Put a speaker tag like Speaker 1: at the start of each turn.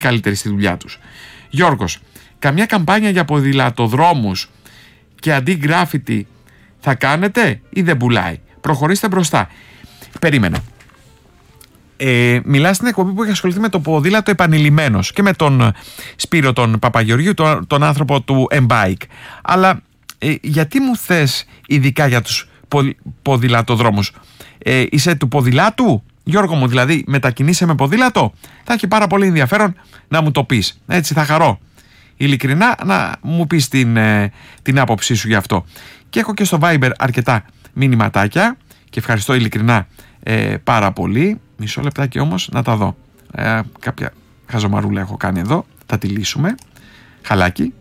Speaker 1: καλύτεροι στη δουλειά τους. Γιώργος, καμιά καμπάνια για ποδηλατοδρόμους και αντί γκράφιτι θα κάνετε ή δεν πουλάει? Προχωρήστε μπροστά. Περίμενε. Μιλάς στην εκπομπή που έχει ασχοληθεί με το ποδήλατο επανειλημμένος και με τον Σπύρο τον Παπαγεωργίου, τον άνθρωπο του M-Bike. Αλλά γιατί μου θες ειδικά για τους ποδηλατοδρόμους? Είσαι του ποδηλάτου, Γιώργο μου, δηλαδή μετακινείσαι με ποδήλατο? Θα έχει πάρα πολύ ενδιαφέρον να μου το πεις. Έτσι θα χαρώ ειλικρινά να μου πεις την άποψή σου γι' αυτό. Και έχω και στο Viber αρκετά μηνυματάκια και ευχαριστώ ειλικρινά πάρα πολύ. Μισό λεπτάκι όμως να τα δω. Κάποια χαζομαρούλα έχω κάνει εδώ. Θα τη λύσουμε. Χαλάκι.